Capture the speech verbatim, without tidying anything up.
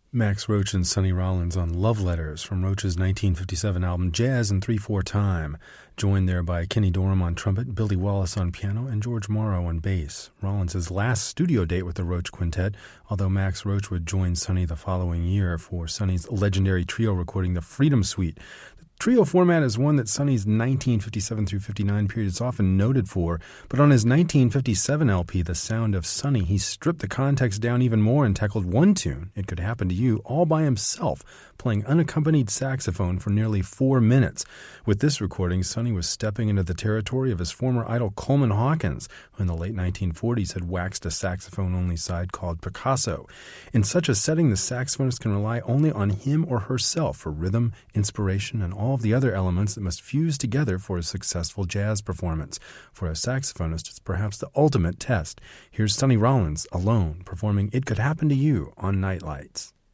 Max Roach and Sonny Rollins on Love Letters from Roach's nineteen fifty-seven album Jazz in three four Time, joined there by Kenny Dorham on trumpet, Billy Wallace on piano, and George Morrow on bass. Rollins' last studio date with the Roach Quintet, although Max Roach would join Sonny the following year for Sonny's legendary trio recording The Freedom Suite. Trio format is one that Sonny's nineteen fifty-seven through fifty-nine period is often noted for, but on his nineteen fifty-seven L P, The Sound of Sonny, he stripped the context down even more and tackled one tune, It Could Happen to You, all by himself, playing unaccompanied saxophone for nearly four minutes. With this recording, Sonny was stepping into the territory of his former idol Coleman Hawkins, who in the late nineteen forties had waxed a saxophone-only side called Picasso. In such a setting, the saxophonist can rely only on him or herself for rhythm, inspiration, and all all of the other elements that must fuse together for a successful jazz performance. For a saxophonist, it's perhaps the ultimate test. Here's Sonny Rollins alone performing It Could Happen to You on Night Lights.